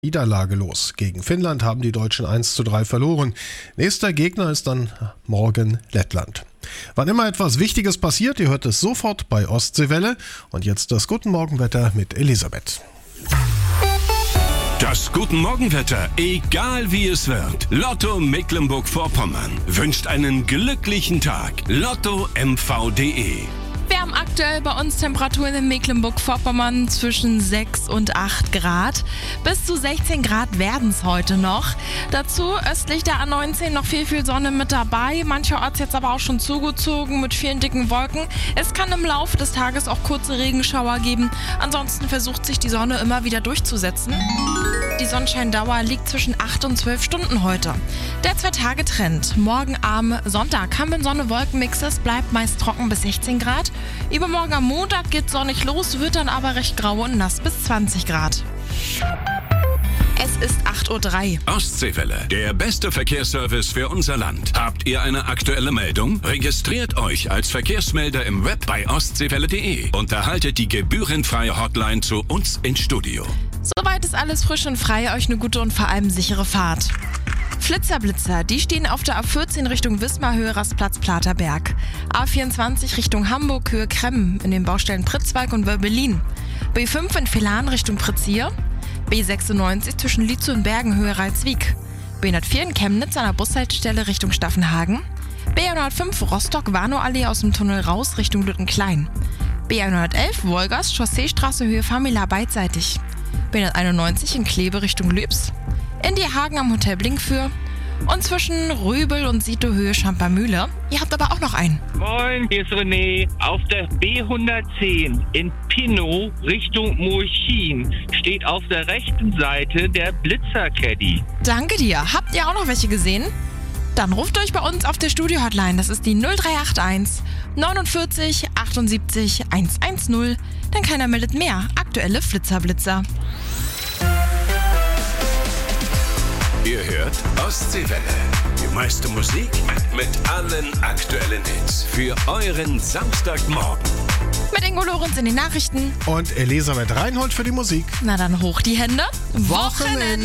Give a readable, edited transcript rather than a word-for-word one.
Niederlage los. Gegen Finnland haben die Deutschen 1:3 verloren. Nächster Gegner ist dann morgen Lettland. Wann immer etwas Wichtiges passiert, ihr hört es sofort bei Ostseewelle. Und jetzt das Guten Morgenwetter mit Elisabeth. Das Guten Morgenwetter, egal wie es wird. Lotto Mecklenburg-Vorpommern wünscht einen glücklichen Tag. LottoMV.de. Wir haben aktuell bei uns Temperaturen in Mecklenburg-Vorpommern zwischen 6 und 8 Grad. Bis zu 16 Grad werden es heute noch. Dazu östlich der A19 noch viel Sonne mit dabei. Mancherorts jetzt aber auch schon zugezogen mit vielen dicken Wolken. Es kann im Laufe des Tages auch kurze Regenschauer geben. Ansonsten versucht sich die Sonne immer wieder durchzusetzen. Die Sonnenscheindauer liegt zwischen 8 und 12 Stunden heute. Der 2-Tage-Trend. Morgen am Sonntag haben wir Sonne-Wolken-Mix. Es bleibt meist trocken bis 16 Grad. Übermorgen am Montag geht sonnig los, wird dann aber recht grau und nass bis 20 Grad. Es ist 8:03 Uhr. Ostseewelle, der beste Verkehrsservice für unser Land. Habt ihr eine aktuelle Meldung? Registriert euch als Verkehrsmelder im Web bei ostseewelle.de und erhaltet die gebührenfreie Hotline zu uns ins Studio. Soweit ist alles frisch und frei. Euch eine gute und vor allem sichere Fahrt. Flitzer, die stehen auf der A14 Richtung Wismar, Höhe Rastplatz Platerberg. A24 Richtung Hamburg, Höhe Kremmen in den Baustellen Pritzwalk und Wörbelin. B5 in Villahn Richtung Pritzsier. B96 zwischen Lietzow und Bergen, Höhe Ralswiek. B104 in Chemnitz an der Bushaltestelle Richtung Staffenhagen. B105 Rostock-Warnow-Allee aus dem Tunnel raus Richtung Lüttenklein. B111 Wolgast, Chausseestraße, Höhe Famila beidseitig. B191 in Kleve Richtung Lübs. In die Hagen am Hotel Blinkfür und zwischen Rübel und Sietohöhe Champermühle. Ihr habt aber auch noch einen. Moin, hier ist René. Auf der B110 in Pinnow Richtung Murchin steht auf der rechten Seite der Blitzer-Caddy. Danke dir. Habt ihr auch noch welche gesehen? Dann ruft euch bei uns auf der Studio-Hotline. Das ist die 0381 49 78 110. Denn keiner meldet mehr. Aktuelle Flitzer. Ihr hört Ostseewelle. Die meiste Musik mit allen aktuellen Hits für euren Samstagmorgen. Mit Ingo Lorenz in den Nachrichten. Und Elisabeth Reinhold für die Musik. Na dann hoch die Hände. Wochenende.